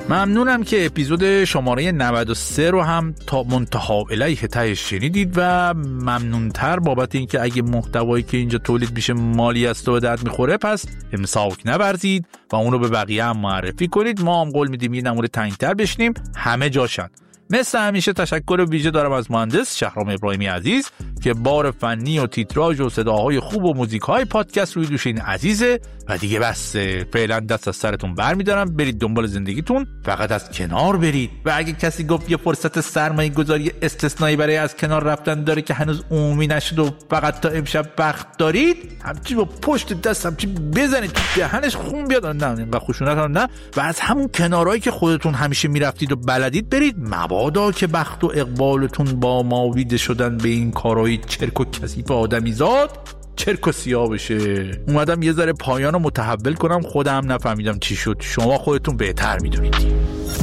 ممنونم که اپیزود شماره 93 رو هم تا منتها الیه تهش شنیدید و ممنونتر بابت اینکه اگه محتوایی که اینجا تولید میشه مالی است و به درد میخوره پس امساک نورزید و اون رو به بقیه هم معرفی کنید. ما هم قول میدیم یه نمونه تنگتر بشنیم همه جاشن. مثل همیشه تشکر ویژه دارم از مهندس شهرام ابراهیمی عزیز که بار فنی و تیتراژ و صداهای خوب و موزیک‌های پادکست روی دوش این عزیزه و دیگه بس. فعلا دست از سرتون برمی‌دارم، برید دنبال زندگیتون، فقط از کنار برید. و اگه کسی گفت یه فرصت سرمایه‌گذاری استثنایی برای از کنار رفتن داره که هنوز عمومی نشد و فقط تا امشب بخت دارید، همچی با پشت دست همچی بزنید تو دهنش خون بیاد. نه اینقدر خشونت هم نه. و از همون کنارایی که خودتون همیشه میرفتید و بلدید برید، مبادا که بخت و اقبالتون با ماویده شدن به این کارهای چرک و کثیف آدمیزاد چرک و سیاه بشه. اومدم یه ذره پایان رو متحول کنم، خودم نفهمیدم چی شد، شما خودتون بهتر میدونید.